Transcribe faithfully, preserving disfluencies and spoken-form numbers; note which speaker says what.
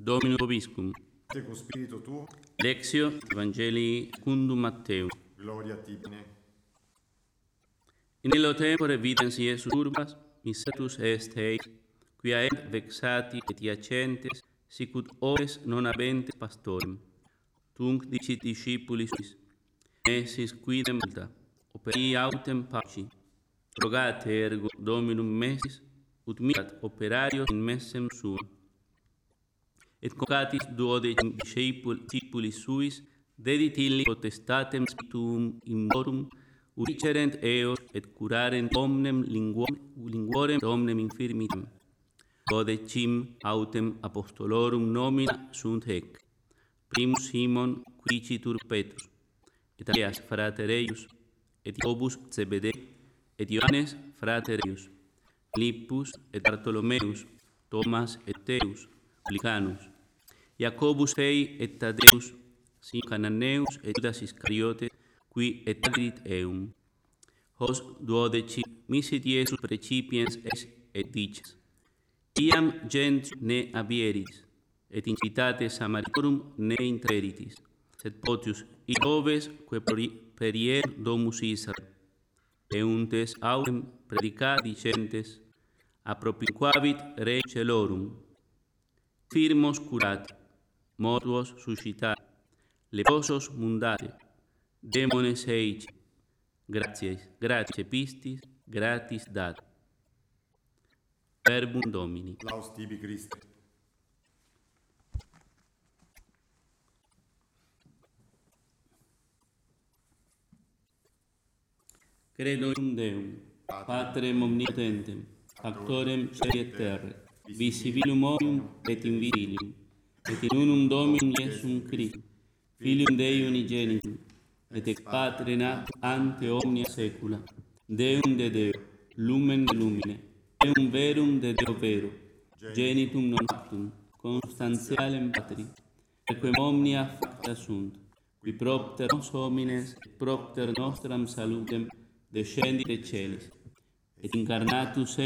Speaker 1: Domino Vobiscum.
Speaker 2: Te con spirito tuo.
Speaker 1: Lectio Evangelii secundum Matteum.
Speaker 2: Gloria a te, bene.
Speaker 1: In illo tempore videns Iesus urbas, misetus est eis, quia et vexati et iacentes, sicut ores non habentes pastorem. Tunc dicit discipulis suis, nessis quidem multa, operi autem pauci. Rogate ergo Dominum messis, ut mirat operarios in messem suum. Et convocatis duodecim discipulis suis, dedit illi potestatem spiritum immorum, ut dicerent eos et curarent omnem linguorem et omnem infirmitam. Duodecim autem apostolorum nomina sunt hec: Primus Simon, quicitur Petrus, et Andreas frater eius, et Jacobus Zebedei, et Ioannes frater eius, Philippus et Bartholomeus, Thomas et Teus, Publicanus, Jacobus fei et Tadeus, Simon Cananeus et Judas Iscariote, qui et agrit eum. Hos duodeci misit Iesus precipiens es et dices: Iam gentes ne abieris, et in citate Samaritorum ne intreritis, sed potius Ioves que perier domus Israel. Euntes autem predicat dicentes: Appropinquavit Rei celorum. Firmos curate, mortuos suscitate, leprosos mundate, demones eici, gratias, gratias pistis, gratis dat. Verbum Domini.
Speaker 2: Laus tibi Christe.
Speaker 1: Credo in Deum, Patrem omnipotentem, Factorem caeli et terrae, visibilum omnium et invisibilum, et in unum Dominum Iesum Christum, Filium Dei unigenitum, et ex Patre natum ante omnia saecula, Deum de Deo, lumen de lumine, Deum verum de Deo vero, genitum non factum, constantialem Patri, requiem omnia facta sunt, qui propter nos homines et propter nostram salutem descendit de celis, et incarnatus